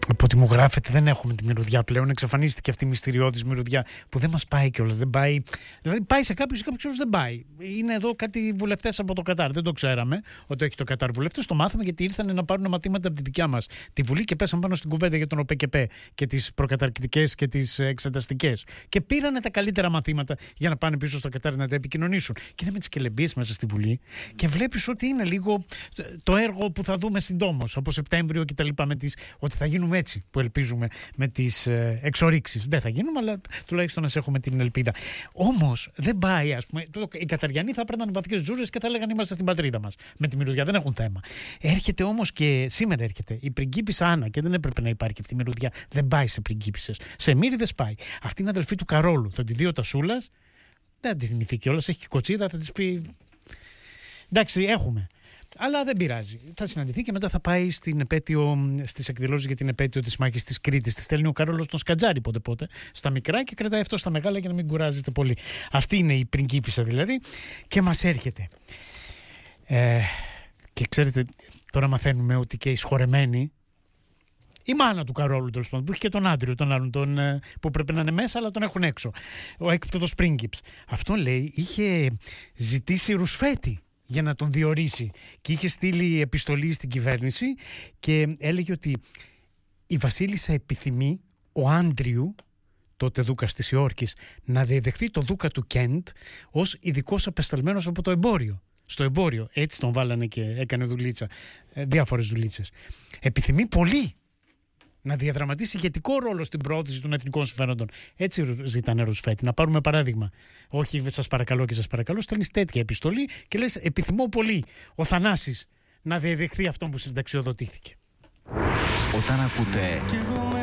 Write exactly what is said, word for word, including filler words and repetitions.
Από ό,τι μου γράφετε, δεν έχουμε τη μυρωδιά πλέον. Εξαφανίστηκε αυτή η μυστηριώδης μυρωδιά που δεν μας πάει κιόλας. Δεν πάει. Δηλαδή, πάει σε κάποιους και κάποιους δεν πάει. Είναι εδώ κάτι βουλευτές από το Κατάρ. Δεν το ξέραμε ότι έχει το Κατάρ βουλευτές. Το μάθαμε γιατί ήρθαν να πάρουν μαθήματα από τη δικιά μας τη Βουλή και πέσαν πάνω στην κουβέντα για τον ΟΠΕΚΕΠΕ και τις προκαταρκτικές και τις εξεταστικές. Και πήρανε τα καλύτερα μαθήματα για να πάνε πίσω στο Κατάρ να τα επικοινωνήσουν. Και είναι με τις κελεμπίες μέσα στη Βουλή και βλέπεις ότι είναι λίγο το έργο που θα δούμε συντόμως από Σεπτέμβριο κτλ. Ότι θα γίνουμε έτσι που ελπίζουμε με τις ε, εξορίξεις. Δεν θα γίνουμε, αλλά τουλάχιστον να έχουμε την ελπίδα. Όμως δεν πάει, ας πούμε. Το, οι Καταριανοί θα έπαιρναν βαθιές τζούρες και θα έλεγαν είμαστε στην πατρίδα μας. Με τη μυρωδιά δεν έχουν θέμα. Έρχεται όμως και σήμερα έρχεται η πριγκίπισσα Άννα και δεν έπρεπε να υπάρχει αυτή η μυρωδιά. Δεν πάει σε πριγκίπισσες. Σε μύριδες πάει. Αυτή είναι αδελφή του Καρόλου. Θα τη δει ο Τασούλας. Δεν θα τη θυμηθεί κιόλας. Έχει και κοτσίδα. Θα τη πει. Εντάξει, έχουμε. Αλλά δεν πειράζει. Θα συναντηθεί και μετά θα πάει στην επέτειο, στις εκδηλώσεις για την επέτειο της μάχης της Κρήτης. Τη στέλνει ο Καρόλος τον Σκατζάρη πότε πότε στα μικρά και κρατάει αυτό στα μεγάλα για να μην κουράζεται πολύ. Αυτή είναι η πριγκίπισσα δηλαδή και μας έρχεται. Ε, και ξέρετε, τώρα μαθαίνουμε ότι και η σχορεμένη, η μάνα του Καρόλου τέλος πάντων, που έχει και τον άντριο, τον άλλον, τον, που πρέπει να είναι μέσα, αλλά τον έχουν έξω. Ο έκπτωτος πρίγκιπς. Αυτό λέει είχε ζητήσει ρουσφέτη για να τον διορίσει και είχε στείλει επιστολή στην κυβέρνηση και έλεγε ότι η βασίλισσα επιθυμεί ο Άντριου, τότε δούκας της Υόρκης, να διαδεχθεί το δούκα του Κέντ ως ειδικός απεσταλμένος από το εμπόριο. Στο εμπόριο, έτσι τον βάλανε και έκανε δουλίτσα, διάφορες δουλίτσες. Επιθυμεί πολύ να διαδραματίσει ηγετικό ρόλο στην προώθηση των εθνικών συμφέροντων. Έτσι ζητάνε Ρουσφέτη. Να πάρουμε παράδειγμα. Όχι, σας παρακαλώ και σας παρακαλώ. Στέλνεις τέτοια επιστολή και λες: επιθυμώ πολύ ο Θανάσης να διαδεχθεί αυτόν που συνταξιοδοτήθηκε. Όταν ακούτε